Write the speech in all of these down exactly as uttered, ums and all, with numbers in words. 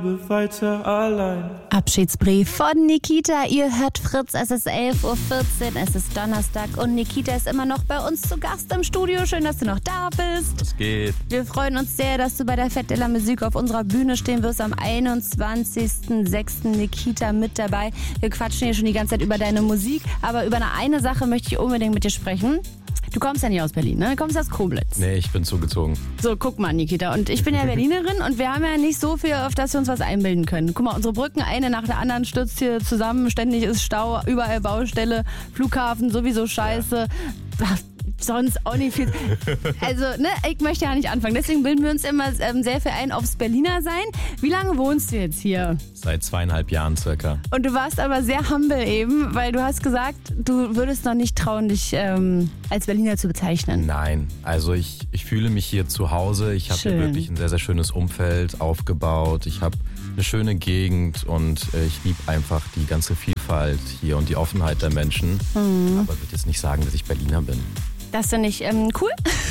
bleibe weiter allein. Abschiedsbrief von Nikita. Ihr hört Fritz, es ist elf Uhr vierzehn, es ist Donnerstag und Nikita ist immer noch bei uns zu Gast im Studio. Schön, dass du noch da bist. Was geht? Wir freuen uns sehr, dass du bei der Fête de la Musique auf unserer Bühne stehen wirst. Am einundzwanzigsten sechsten Nikita mit dabei. Wir quatschen hier schon die ganze Zeit über deine Musik, aber über eine, eine Sache möchte ich unbedingt mit dir sprechen. Du kommst ja nicht aus Berlin, ne? Du kommst aus Koblenz. Nee, ich bin zugezogen. So, guck mal, Nikita. Und ich bin ja Berlinerin und wir haben ja nicht so viel, auf das wir uns was einbilden können. Guck mal, unsere Brücken, eine nach der anderen stürzt hier zusammen. Ständig ist Stau, überall Baustelle, Flughafen sowieso scheiße. Ja. Sonst auch nicht viel. Also, ne, ich möchte ja nicht anfangen. Deswegen bilden wir uns immer ähm, sehr viel ein aufs Berliner sein. Wie lange wohnst du jetzt hier? Seit zweieinhalb Jahren circa. Und du warst aber sehr humble eben, weil du hast gesagt, du würdest noch nicht trauen, dich ähm, als Berliner zu bezeichnen. Nein, also ich, ich fühle mich hier zu Hause. Ich habe hier wirklich ein sehr, sehr schönes Umfeld aufgebaut. Ich habe eine schöne Gegend und äh, ich liebe einfach die ganze Vielfalt hier und die Offenheit der Menschen. Mhm. Aber ich würde jetzt nicht sagen, dass ich Berliner bin. Das finde ich ähm, cool.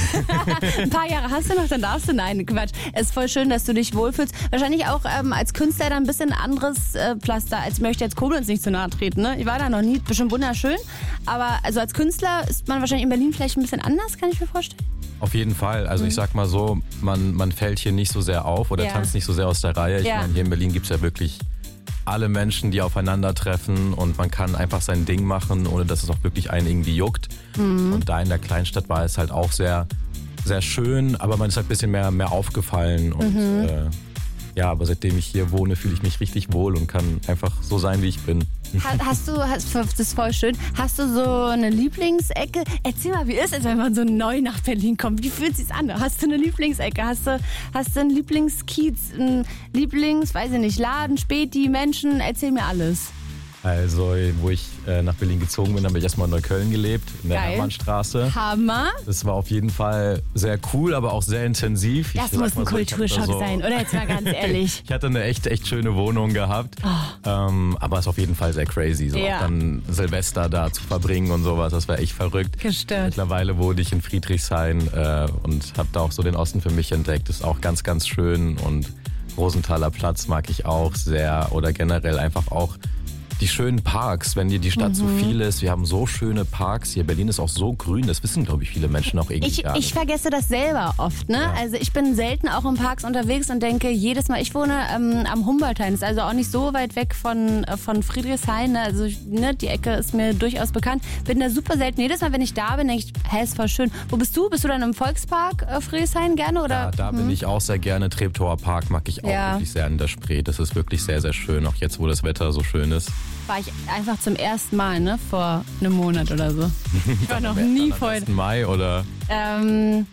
Ein paar Jahre hast du noch, dann darfst du. Nein, Quatsch. Es ist voll schön, dass du dich wohlfühlst. Wahrscheinlich auch ähm, als Künstler dann ein bisschen anderes äh, Pflaster, als möchte jetzt Koblenz nicht zu nahe treten. Ne? Ich war da noch nie, bestimmt wunderschön. Aber also als Künstler ist man wahrscheinlich in Berlin vielleicht ein bisschen anders, kann ich mir vorstellen. Auf jeden Fall. Also mhm. ich sag mal so, man, man fällt hier nicht so sehr auf oder ja. tanzt nicht so sehr aus der Reihe. Ich ja. meine, hier in Berlin gibt es ja wirklich alle Menschen, die aufeinandertreffen und man kann einfach sein Ding machen, ohne dass es auch wirklich einen irgendwie juckt. Mhm. Und da in der Kleinstadt war es halt auch sehr, sehr schön, aber man ist halt ein bisschen mehr, mehr aufgefallen. Und mhm. äh, ja, aber seitdem ich hier wohne, fühle ich mich richtig wohl und kann einfach so sein, wie ich bin. Hast du, hast, das ist voll schön, hast du so eine Lieblingsecke? Erzähl mal, wie ist es, wenn man so neu nach Berlin kommt? Wie fühlt es sich an? Hast du eine Lieblingsecke? Hast du, hast du einen Lieblingskiez, einen Lieblings, weiß ich nicht, Laden, Späti, Menschen? Erzähl mir alles. Also, wo ich äh, nach Berlin gezogen bin, habe ich erstmal in Neukölln gelebt, in der Geil. Hermannstraße. Hammer. Das war auf jeden Fall sehr cool, aber auch sehr intensiv. Das ich muss ein so, Kulturschock so, sein, oder? Jetzt mal ganz ehrlich. Ich hatte eine echt, echt schöne Wohnung gehabt, oh. ähm, aber es ist auf jeden Fall sehr crazy. So ja. auch dann Silvester da zu verbringen und sowas, das war echt verrückt. Gestört. Mittlerweile wohne ich in Friedrichshain äh, und habe da auch so den Osten für mich entdeckt. Das ist auch ganz, ganz schön und Rosenthaler Platz mag ich auch sehr oder generell einfach auch die schönen Parks, wenn dir die Stadt mhm. so viel ist. Wir haben so schöne Parks hier. Berlin ist auch so grün, das wissen, glaube ich, viele Menschen auch irgendwie ich, gar nicht. Ich vergesse das selber oft. Ne? Ja. Also ich bin selten auch in Parks unterwegs und denke jedes Mal, ich wohne ähm, am Humboldthain, das ist also auch nicht so weit weg von, äh, von Friedrichshain. Ne? Also ne, die Ecke ist mir durchaus bekannt. Bin da super selten. Jedes Mal, wenn ich da bin, denke ich, hä, ist voll schön. Wo bist du? Bist du dann im Volkspark äh, Friedrichshain gerne? Oder? Ja, da hm. bin ich auch sehr gerne. Treptower Park mag ich auch ja. wirklich sehr an der Spree. Das ist wirklich sehr, sehr schön, auch jetzt, wo das Wetter so schön ist. War ich einfach zum ersten Mal, ne? Vor einem Monat oder so. Ich war noch nie vorher. Am ersten Mai oder? Ähm,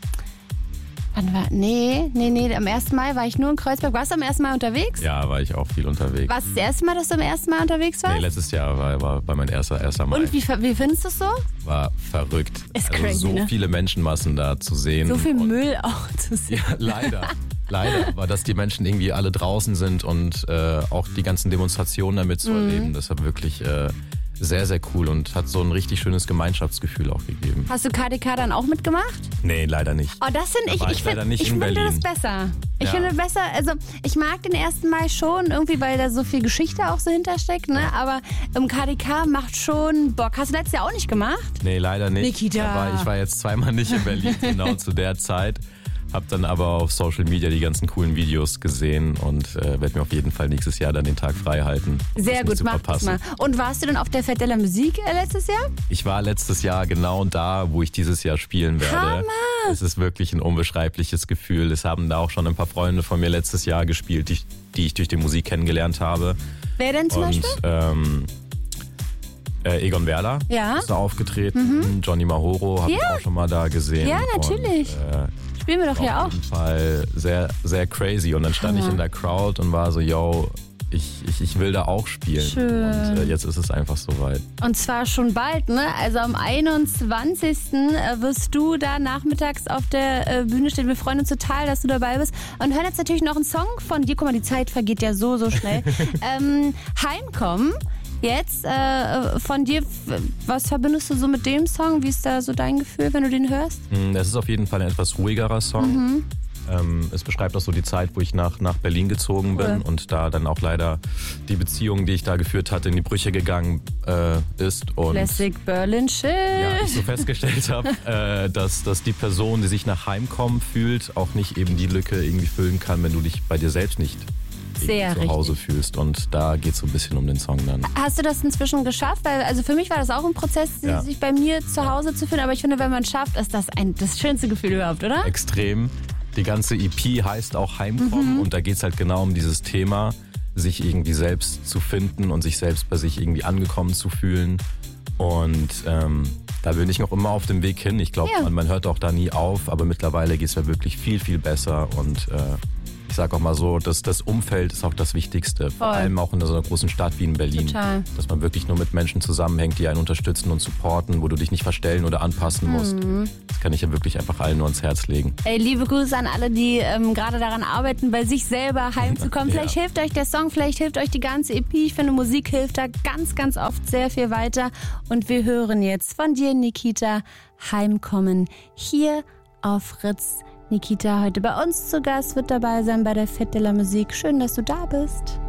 wann war, nee, nee, nee, am ersten Mai war ich nur in Kreuzberg. Warst du am ersten Mal unterwegs? Ja, war ich auch viel unterwegs. War es das erste Mal, dass du am ersten Mal unterwegs warst? Nee, letztes Jahr war, war, war mein erster, erster Mai. Und wie, wie findest du es so? War verrückt. Ist also crazy, so ne? viele Menschenmassen da zu sehen. So viel Müll auch zu sehen. Ja, leider. Leider, aber dass die Menschen irgendwie alle draußen sind und äh, auch die ganzen Demonstrationen damit zu erleben, mhm. das war wirklich äh, sehr, sehr cool und hat so ein richtig schönes Gemeinschaftsgefühl auch gegeben. Hast du K D K dann auch mitgemacht? Nee, leider nicht. Oh, das finde ich, da ich, ich, find, ich finde das besser. Ich ja. finde besser, also ich mag den ersten Mai schon, irgendwie, weil da so viel Geschichte auch so hintersteckt, ne? Ja. Aber im K D K macht schon Bock. Hast du letztes Jahr auch nicht gemacht? Nee, leider nicht. Nikita. Aber ich war jetzt zweimal nicht in Berlin, genau zu der Zeit. Hab dann aber auf Social Media die ganzen coolen Videos gesehen und äh, werde mir auf jeden Fall nächstes Jahr dann den Tag frei halten. Sehr gut, mach das mal. Und warst du denn auf der Fête de la Musique äh, letztes Jahr? Ich war letztes Jahr genau da, wo ich dieses Jahr spielen werde. Hammer! Es ist wirklich ein unbeschreibliches Gefühl. Es haben da auch schon ein paar Freunde von mir letztes Jahr gespielt, die, die ich durch die Musik kennengelernt habe. Wer denn zum und, Beispiel? Ähm, Äh, Egon Werler ja. ist da aufgetreten. Mhm. Johnny Mahoro habe ja. ich auch schon mal da gesehen. Ja, natürlich. Und, äh, spielen wir doch hier auch. Auf jeden Fall sehr, sehr crazy. Und dann stand Hammer. ich in der Crowd und war so, yo, ich, ich, ich will da auch spielen. Schön. Und äh, jetzt ist es einfach soweit. Und zwar schon bald, ne? Also am einundzwanzigsten wirst du da nachmittags auf der äh, Bühne stehen. Wir freuen uns total, dass du dabei bist. Und hören jetzt natürlich noch einen Song von dir. Guck mal, die Zeit vergeht ja so, so schnell. ähm, Heimkommen. Jetzt äh, von dir, was verbindest du so mit dem Song? Wie ist da so dein Gefühl, wenn du den hörst? Das ist auf jeden Fall ein etwas ruhigerer Song. Mhm. Ähm, es beschreibt auch so die Zeit, wo ich nach, nach Berlin gezogen bin Cool. und da dann auch leider die Beziehung, die ich da geführt hatte, in die Brüche gegangen äh, ist. Und Classic Berlin Shit. ja, ich so festgestellt habe, äh, dass, dass die Person, die sich nach Heimkommen fühlt, auch nicht eben die Lücke irgendwie füllen kann, wenn du dich bei dir selbst nicht Sehr zu Hause richtig. fühlst. Und da geht es so ein bisschen um den Song dann. Hast du das inzwischen geschafft? Weil, also für mich war das auch ein Prozess, Ja. sich bei mir zu Hause zu fühlen. Aber ich finde, wenn man es schafft, ist das ein, das schönste Gefühl überhaupt, oder? Extrem. Die ganze E P heißt auch Heimkommen Mhm. und da geht es halt genau um dieses Thema, sich irgendwie selbst zu finden und sich selbst bei sich irgendwie angekommen zu fühlen. Und ähm, da bin ich noch immer auf dem Weg hin. Ich glaube, Ja. man, man hört auch da nie auf, aber mittlerweile geht es mir wirklich viel, viel besser. Und äh, ich sage auch mal so, dass das Umfeld ist auch das Wichtigste. Vor Voll. allem auch in so einer großen Stadt wie in Berlin. Total. Dass man wirklich nur mit Menschen zusammenhängt, die einen unterstützen und supporten, wo du dich nicht verstellen oder anpassen musst. Mhm. Das kann ich ja wirklich einfach allen nur ans Herz legen. Ey, liebe Grüße an alle, die ähm, gerade daran arbeiten, bei sich selber heimzukommen. Vielleicht Ja. hilft euch der Song, vielleicht hilft euch die ganze E P. Ich finde, Musik hilft da ganz, ganz oft sehr viel weiter. Und wir hören jetzt von dir, Nikita, Heimkommen hier auf Fritz. Nikita heute bei uns zu Gast, wird dabei sein bei der Fête de la Musique. Schön, dass du da bist.